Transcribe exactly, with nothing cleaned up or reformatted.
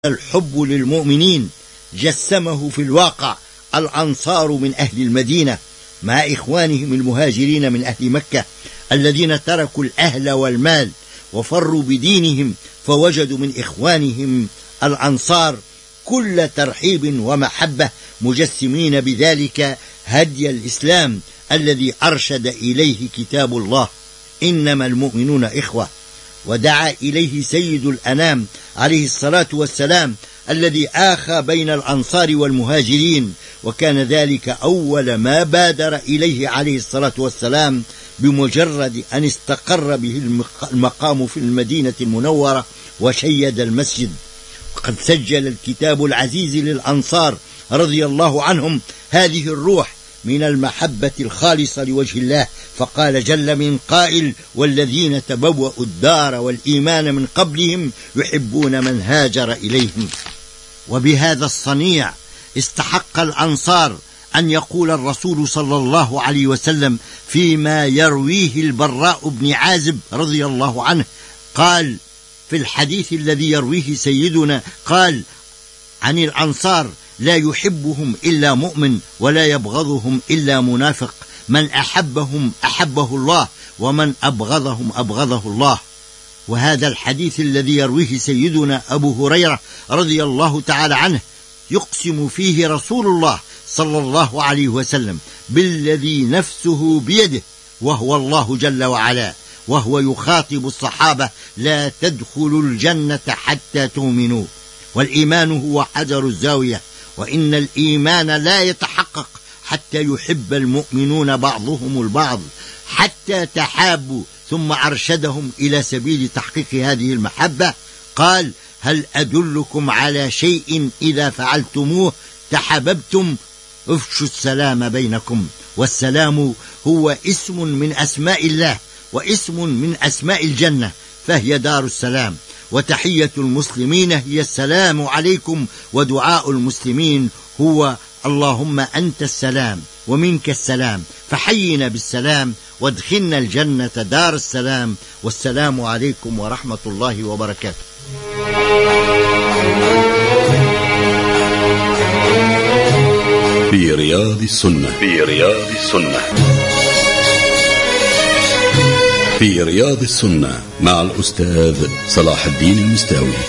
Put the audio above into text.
الحب للمؤمنين جسمه في الواقع الأنصار من أهل المدينة مع إخوانهم المهاجرين من أهل مكة الذين تركوا الأهل والمال وفروا بدينهم، فوجدوا من إخوانهم الأنصار كل ترحيب ومحبة، مجسمين بذلك هدي الإسلام الذي أرشد إليه كتاب الله: إنما المؤمنون إخوة. ودعا إليه سيد الأنام عليه الصلاة والسلام الذي آخى بين الأنصار والمهاجرين، وكان ذلك أول ما بادر إليه عليه الصلاة والسلام بمجرد أن استقر به المقام في المدينة المنورة وشيد المسجد. وقد سجل الكتاب العزيز للأنصار رضي الله عنهم هذه الروح من المحبة الخالصة لوجه الله، فقال جل من قائل: والذين تبوأوا الدار والإيمان من قبلهم يحبون من هاجر إليهم. وبهذا الصنيع استحق الأنصار أن يقول الرسول صلى الله عليه وسلم فيما يرويه البراء بن عازب رضي الله عنه، قال في الحديث الذي يرويه سيدنا، قال عن الأنصار: لا يحبهم إلا مؤمن ولا يبغضهم إلا منافق، من أحبهم أحبه الله ومن أبغضهم أبغضه الله. وهذا الحديث الذي يرويه سيدنا أبو هريرة رضي الله تعالى عنه يقسم فيه رسول الله صلى الله عليه وسلم بالذي نفسه بيده وهو الله جل وعلا، وهو يخاطب الصحابة: لا تدخلوا الجنة حتى تؤمنوا، والإيمان هو حجر الزاوية، وإن الإيمان لا يتحقق حتى يحب المؤمنون بعضهم البعض حتى تحابوا. ثم أرشدهم إلى سبيل تحقيق هذه المحبة، قال: هل أدلكم على شيء إذا فعلتموه تحاببتم؟ افشوا السلام بينكم. والسلام هو اسم من أسماء الله واسم من أسماء الجنة، فهي دار السلام. وتحية المسلمين هي السلام عليكم، ودعاء المسلمين هو اللهم أنت السلام ومنك السلام، فحينا بالسلام وادخلنا الجنة دار السلام. والسلام عليكم ورحمة الله وبركاته. في رياض السنة في رياض السنة في رياض السنة مع الأستاذ صلاح الدين المستاوي.